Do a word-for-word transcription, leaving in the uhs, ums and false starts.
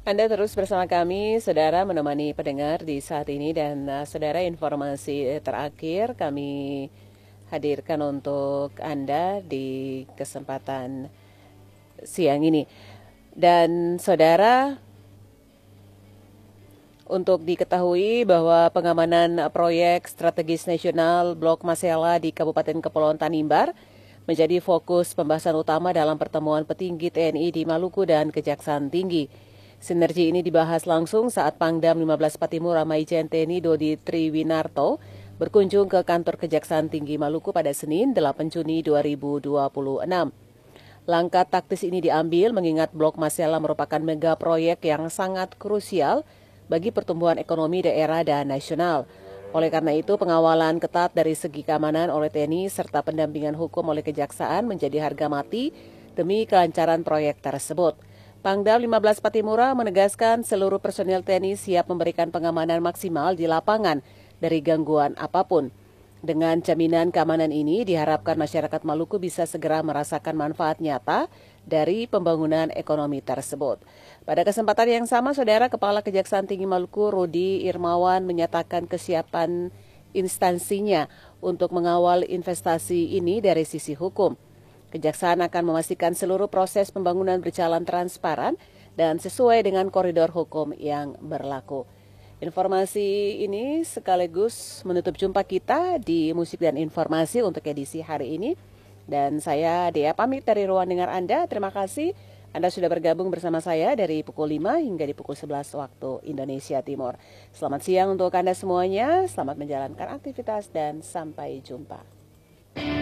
Anda terus bersama kami, saudara, menemani pendengar di saat ini. Dan uh, saudara, informasi terakhir kami hadirkan untuk Anda di kesempatan siang ini. Dan saudara, untuk diketahui bahwa pengamanan proyek strategis nasional Blok Masela di Kabupaten Kepulauan Tanimbar menjadi fokus pembahasan utama dalam pertemuan petinggi T N I di Maluku dan Kejaksaan Tinggi. Sinergi ini dibahas langsung saat Pangdam lima belas Patimura Maijen T N I Dodi Triwinarto berkunjung ke kantor Kejaksaan Tinggi Maluku pada Senin delapan Juni dua ribu dua puluh enam. Langkah taktis ini diambil mengingat Blok Masela merupakan mega proyek yang sangat krusial bagi pertumbuhan ekonomi daerah dan nasional. Oleh karena itu, pengawalan ketat dari segi keamanan oleh T N I serta pendampingan hukum oleh Kejaksaan menjadi harga mati demi kelancaran proyek tersebut. Pangdam lima belas Patimura menegaskan seluruh personil T N I siap memberikan pengamanan maksimal di lapangan dari gangguan apapun. Dengan jaminan keamanan ini, diharapkan masyarakat Maluku bisa segera merasakan manfaat nyata dari pembangunan ekonomi tersebut. Pada kesempatan yang sama, Saudara, Kepala Kejaksaan Tinggi Maluku, Rudi Irmawan, menyatakan kesiapan instansinya untuk mengawal investasi ini dari sisi hukum. Kejaksaan akan memastikan seluruh proses pembangunan berjalan transparan dan sesuai dengan koridor hukum yang berlaku. Informasi ini sekaligus menutup jumpa kita di Musik dan Informasi untuk edisi hari ini. Dan saya Dea pamit dari ruang dengar Anda. Terima kasih Anda sudah bergabung bersama saya dari pukul lima hingga di pukul sebelas waktu Indonesia Timur. Selamat siang untuk Anda semuanya, selamat menjalankan aktivitas dan sampai jumpa.